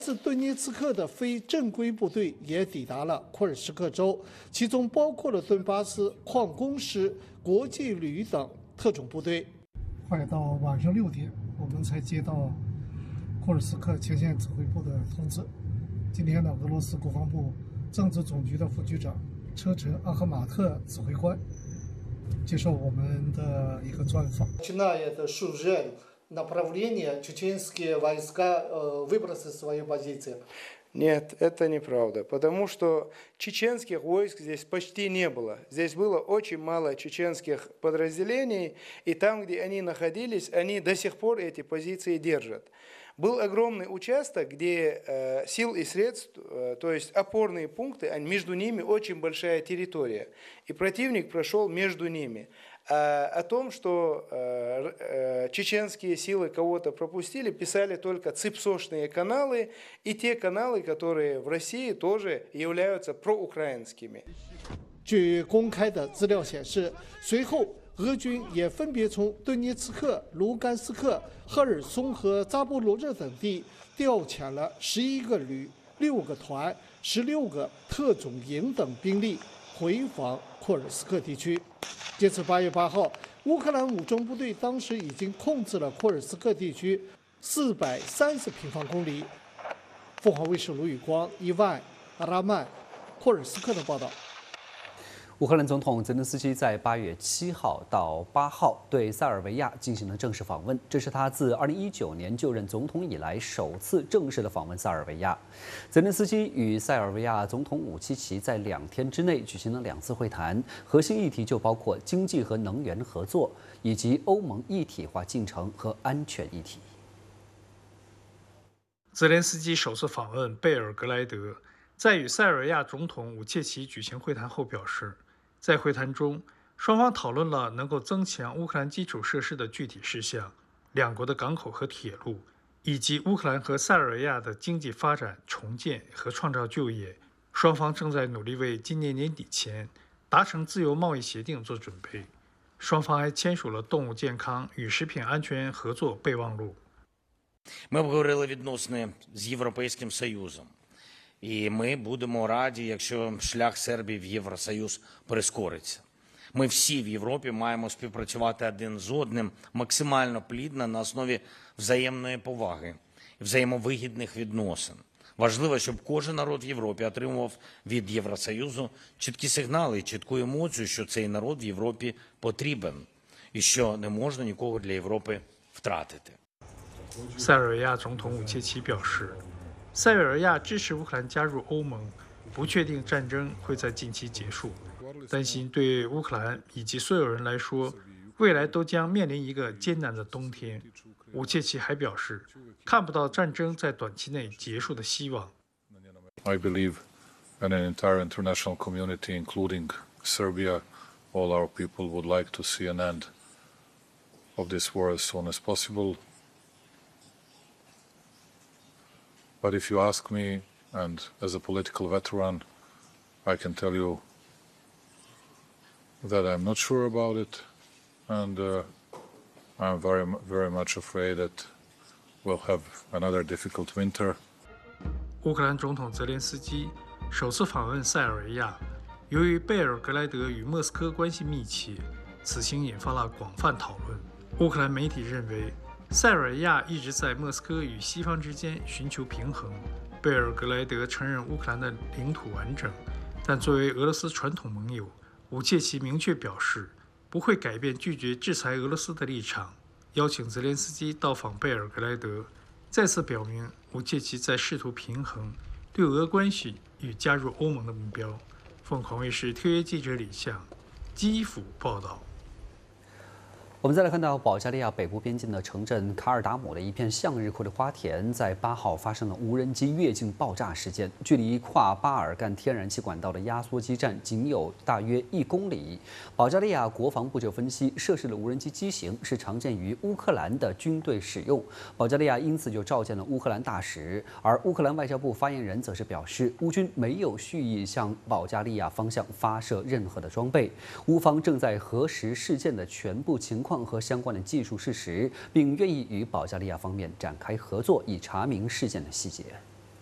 自顿涅茨克的非正规部队也抵达了库尔什克州，其中包括了顿巴斯矿工师、国际旅等特种部队。快到晚上6点，我们才接到库尔斯克前线指挥部的通知。今天呢，俄罗斯国防部政治总局的副局长车臣阿赫马特指挥官接受我们的一个专访。направление чеченские войска выбросили свои позиции. Нет, это неправда, потому что чеченских войск здесь почти не было. Здесь было очень мало чеченских подразделений, и там, где они находились, они до сих пор эти позиции держат. Был огромный участок, где сил и средств, то есть опорные пункты, между ними очень большая территория, и противник прошел между ними. О том, что чеченские силы кого-то пропустили, писали только цепсошные каналы и те каналы, которые в России тоже являются проукраинскими. 据公开的资料显示，随后俄军也分别从顿涅茨克、卢甘斯克、赫尔松和扎波罗热等地调遣了11个旅、6个团、16个特种营等兵力回防库尔斯克地区。截至8月8号，乌克兰武装部队当时已经控制了库尔斯克地区430平方公里。凤凰卫视卢宇光、伊万、阿拉曼、库尔斯克的报道。 乌克兰总统泽连斯基在8月7号到8号对塞尔维亚进行了正式访问，这是他自2019年就任总统以来首次正式的访问塞尔维亚。泽连斯基与塞尔维亚总统武契奇在2天之内举行了2次会谈，核心议题就包括经济和能源合作，以及欧盟一体化进程和安全议题。 泽连斯基首次访问贝尔格莱德，在与塞尔维亚总统武切奇举行会谈后表示，在会谈中，双方讨论了能够增强乌克兰基础设施的具体事项、两国的港口和铁路，以及乌克兰和塞尔维亚的经济发展、重建和创造就业。双方正在努力为今年年底前达成自由贸易协定做准备。双方还签署了动物健康与食品安全合作备忘录。 Ми обговорили відносини з Європейським Союзом. І ми будемо раді, якщо шлях Сербії в Євросоюз прискориться. Ми всі в Європі маємо співпрацювати один з одним максимально плідно на основі взаємної поваги і взаємовигідних відносин. Важливо, щоб кожен народ в Європі отримував від Євросоюзу чіткі сигнали і чітку емоцію, що цей народ в Європі потрібен і що не можна нікого для Європи втратити. 塞尔维亚总统武切奇表示，塞尔维亚支持乌克兰加入欧盟，不确定战争会在近期结束，担心对乌克兰以及所有人来说，未来都将面临一个艰难的冬天。武切奇还表示，看不到战争在短期内结束的希望。 I believe and an entire international community, including Serbia, all our people would like to see an end of this war as soon as possible. But if you ask me, and as a political veteran, I can tell you that I'm not sure about it, and I'm very much afraid that we'll have another difficult winter. 乌克兰总统泽连斯基首次访问塞尔维亚，由于贝尔格莱德与莫斯科关系密切，此行引发了广泛讨论。乌克兰媒体认为，塞尔维亚一直在莫斯科与西方之间寻求平衡。贝尔格莱德承认乌克兰的领土完整，但作为俄罗斯传统盟友，武切奇明确表示不会改变拒绝制裁俄罗斯的立场，邀请泽连斯基到访贝尔格莱德，再次表明武切奇在试图平衡对俄关系与加入欧盟的目标。凤凰卫视特约记者李向，基辅报道。 我们再来看到保加利亚北部边境的城镇卡尔达姆的一片向日葵的花田，在8号发生了无人机越境爆炸事件，距离跨巴尔干天然气管道的压缩机站仅有大约1公里。保加利亚国防部就分析，涉事的无人机机型是常见于乌克兰的军队使用，保加利亚因此就召见了乌克兰大使，而乌克兰外交部发言人则是表示，乌军没有蓄意向保加利亚方向发射任何的装备，乌方正在核实事件的全部情况和相关的技术事实，并愿意与保加利亚方面展开合作，以查明事件的细节。